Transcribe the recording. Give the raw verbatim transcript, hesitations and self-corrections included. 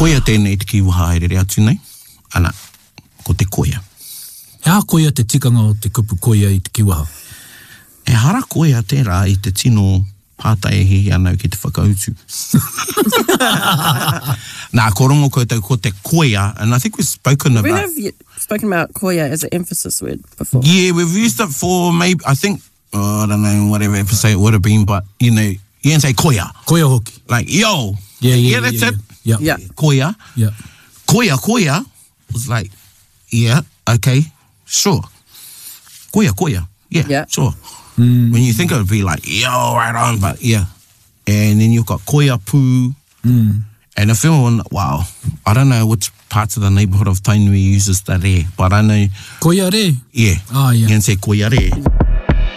koia tēnei te kiwaha e rere atu nei. Ana, ko te koia. E a koia te tikanga o te kupu koia i te kiwaha? E hara koia tērā i te tino pātaihi anau ki te whakautu. Nā, ko rongo koutou ko te koia, and I think we've spoken about... We have spoken about koia as an emphasis word before. Yeah, we've used it for maybe, I think, oh, I don't know, whatever episode it would have been, but, you know, you can say koia. Koia hoki. Like, yo. Yeah, yeah, yeah. yeah that's yeah, it. Yeah. Yeah. Koia. Yeah. Koia, koia was like, yeah, okay, sure. Koia, koia. Yeah, yeah. sure. Mm. When you think it would be like, yo, right on, but yeah. And then you've got koia pū. Mm. And if everyone, wow, I don't know which parts of the neighbourhood of Tainui uses that re, but I know... Koia re? Yeah. Ah, yeah. You can say koia re.